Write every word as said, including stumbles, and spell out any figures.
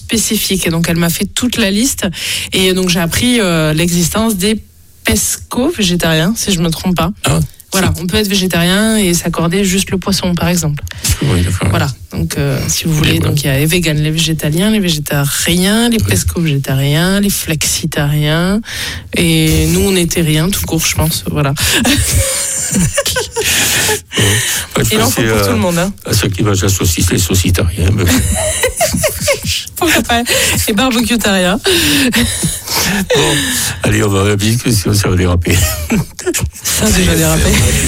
spécifiques. Et donc, elle m'a fait toute la liste. Et donc, j'ai appris euh, l'existence des pesco-végétariens, si je me trompe pas. Ah. Voilà, on peut être végétarien et s'accorder juste le poisson, par exemple. Oui, d'accord. Voilà, donc euh, si vous voulez, donc il y a les véganes, les végétaliens, les végétariens, les pesco-végétariens, les flexitariens, et nous on était rien, tout court, je pense, voilà. Bon, il en faut pour à, tout le monde. Hein. À ceux qui mangent la saucisse, les saucitariens. Mais... Pourquoi pas les barbecue-tariens. Bon, allez, on va à la musique, sinon ça va déraper. Ça a déjà dérapé.